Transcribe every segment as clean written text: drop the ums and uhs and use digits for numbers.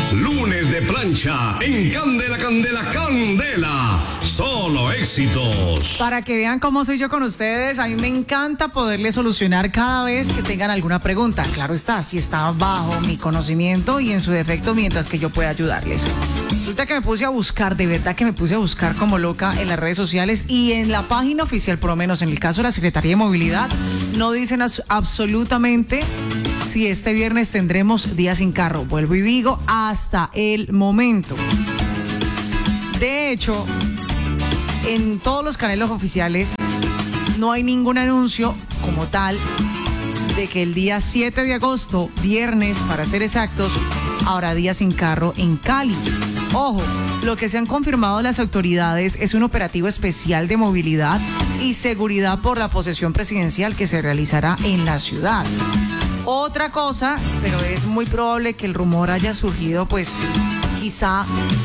Lunes de plancha en Candela, Candela, Candela. Solo éxitos. Para que vean cómo soy yo con ustedes, a mí me encanta poderles solucionar cada vez que tengan alguna pregunta. Claro está, si está bajo mi conocimiento y en su defecto, mientras que yo pueda ayudarles. Resulta que me puse a buscar, de verdad que me puse a buscar como loca en las redes sociales y en la página oficial, por lo menos en el caso de la Secretaría de Movilidad, no dicen absolutamente si este viernes tendremos día sin carro. Vuelvo y digo, hasta el momento. De hecho, en todos los canales oficiales no hay ningún anuncio como tal de que el día 7 de agosto, viernes para ser exactos, habrá día sin carro en Cali. Ojo, lo que se han confirmado las autoridades es un operativo especial de movilidad y seguridad por la posesión presidencial que se realizará en la ciudad. Otra cosa, pero es muy probable que el rumor haya surgido, pues quizá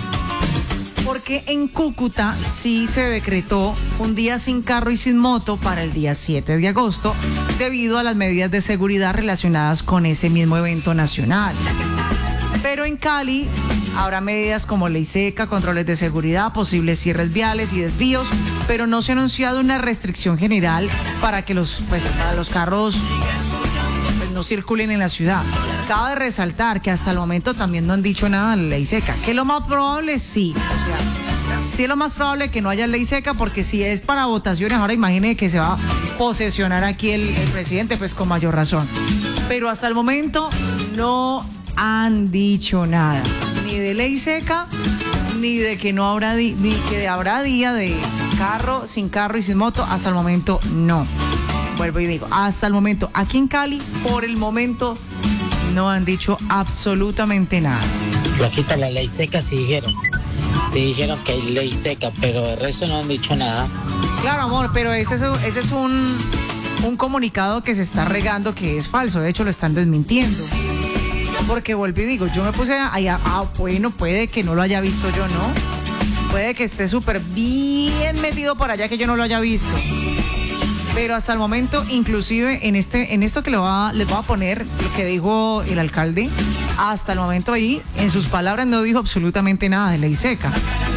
porque en Cúcuta sí se decretó un día sin carro y sin moto para el día 7 de agosto debido a las medidas de seguridad relacionadas con ese mismo evento nacional. Pero en Cali habrá medidas como ley seca, controles de seguridad, posibles cierres viales y desvíos, pero no se ha anunciado una restricción general para que para los carros no circulen en la ciudad. Cabe resaltar que hasta el momento también no han dicho nada de la ley seca, que lo más probable sí, sí es lo más probable que no haya ley seca, porque si es para votaciones, ahora imagine que se va a posesionar aquí el presidente, pues con mayor razón. Pero hasta el momento no han dicho nada, ni de ley seca, ni de que no habrá ni que habrá día de sin carro y sin moto. Hasta el momento no. Vuelvo y digo, hasta el momento, aquí en Cali, por el momento, no han dicho absolutamente nada. Flaquita, la ley seca sí dijeron que hay ley seca, pero de resto no han dicho nada. Claro, amor, pero ese es un comunicado que se está regando que es falso, de hecho lo están desmintiendo. Porque vuelvo y digo, yo me puse allá, bueno, puede que no lo haya visto yo, ¿no? Puede que esté súper bien metido por allá que yo no lo haya visto. Pero hasta el momento, inclusive en esto que les voy a poner, lo que dijo el alcalde, hasta el momento ahí, en sus palabras, no dijo absolutamente nada de ley seca.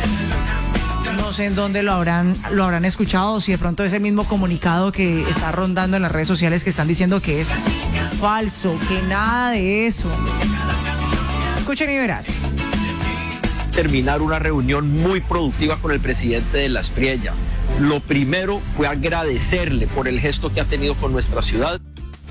No sé en dónde lo habrán escuchado, si de pronto ese mismo comunicado que está rondando en las redes sociales que están diciendo que es falso, que nada de eso. Escuchen y verás. Terminar una reunión muy productiva con el presidente de La Espriella. Lo primero fue agradecerle por el gesto que ha tenido con nuestra ciudad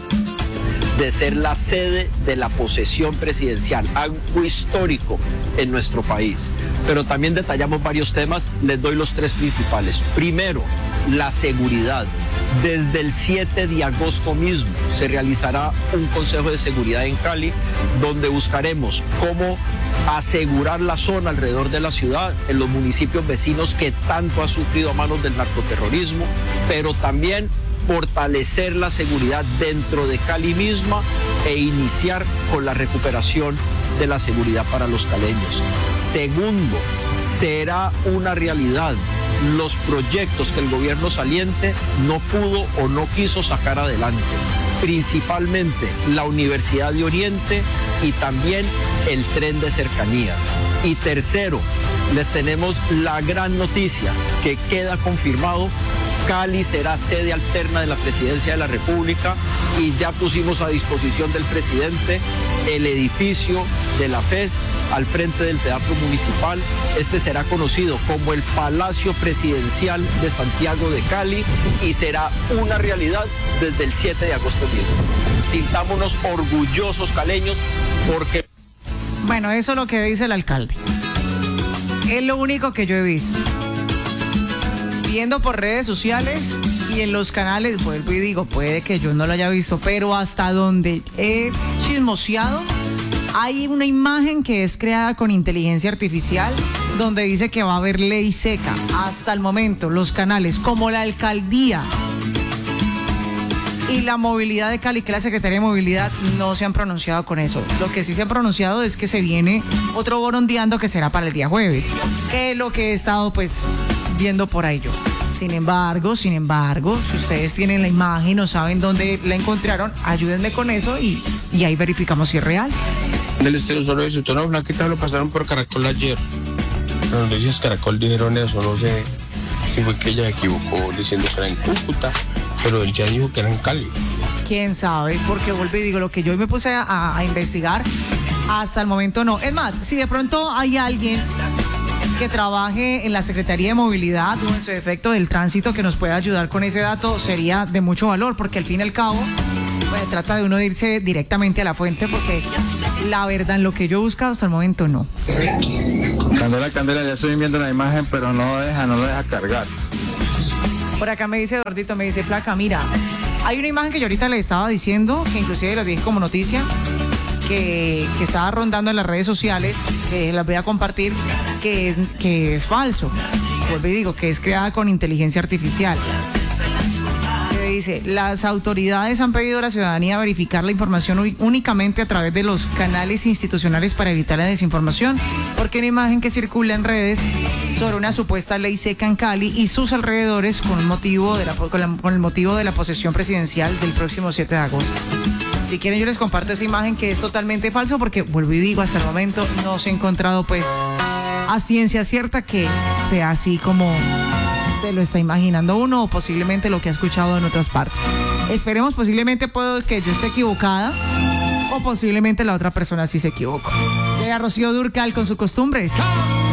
de ser la sede de la posesión presidencial, algo histórico en nuestro país. Pero también detallamos varios temas, les doy los tres principales. Primero, la seguridad. Desde el 7 de agosto mismo se realizará un consejo de seguridad en Cali, donde buscaremos cómo asegurar la zona alrededor de la ciudad, en los municipios vecinos que tanto ha sufrido a manos del narcoterrorismo, pero también fortalecer la seguridad dentro de Cali misma e iniciar con la recuperación de la seguridad para los caleños. Segundo, será una realidad los proyectos que el gobierno saliente no pudo o no quiso sacar adelante, principalmente la Universidad de Oriente y también el tren de cercanías. Y tercero, les tenemos la gran noticia que queda confirmado: Cali será sede alterna de la Presidencia de la República y ya pusimos a disposición del presidente el edificio de la FES al frente del Teatro Municipal. Este será conocido como el Palacio Presidencial de Santiago de Cali y será una realidad desde el 7 de agosto mismo. Sintámonos orgullosos caleños porque... Bueno, eso es lo que dice el alcalde. Es lo único que yo he visto. Viendo por redes sociales y en los canales, vuelvo y digo, puede que yo no lo haya visto, pero hasta donde he chismoseado, hay una imagen que es creada con inteligencia artificial donde dice que va a haber ley seca. Hasta el momento, los canales como la alcaldía y la movilidad de Cali, que es la Secretaría de Movilidad, no se han pronunciado con eso. Lo que sí se han pronunciado es que se viene otro borondeando que será para el día jueves, que es lo que he estado pues viendo por ahí yo. Sin embargo, si ustedes tienen la imagen o saben dónde la encontraron, ayúdenme con eso y ahí verificamos si es real. del Estero solo dice, no, Blanquita lo pasaron por Caracol ayer. Las noticias Caracol dijeron eso, no sé si fue que ella se equivocó diciendo que era en Cúcuta, pero él ya dijo que era en Cali. ¿Quién sabe? Porque vuelvo y digo, lo que yo hoy me puse a investigar, hasta el momento no. Es más, si de pronto hay alguien que trabaje en la Secretaría de Movilidad o en su defecto del tránsito que nos pueda ayudar con ese dato, sería de mucho valor, porque al fin y al cabo pues, trata de uno de irse directamente a la fuente, porque la verdad en lo que yo he buscado hasta el momento no. Candela, ya estoy viendo la imagen, pero no lo deja cargar. Por acá me dice Eduardito, me dice Flaca, mira, hay una imagen que yo ahorita le estaba diciendo, que inclusive la dije como noticia, que estaba rondando en las redes sociales, que las voy a compartir, que es falso. Vuelvo y digo, que es creada con inteligencia artificial. Que dice, las autoridades han pedido a la ciudadanía verificar la información únicamente a través de los canales institucionales para evitar la desinformación, porque una imagen que circula en redes sobre una supuesta ley seca en Cali y sus alrededores con el motivo de la posesión presidencial del próximo 7 de agosto. Si quieren yo les comparto esa imagen que es totalmente falso, porque vuelvo y digo, hasta el momento no se ha encontrado pues a ciencia cierta que sea así como se lo está imaginando uno, o posiblemente lo que ha escuchado en otras partes. Esperemos, posiblemente puedo que yo esté equivocada, o posiblemente la otra persona sí se equivocó. Llega Rocío Dúrcal con sus costumbres.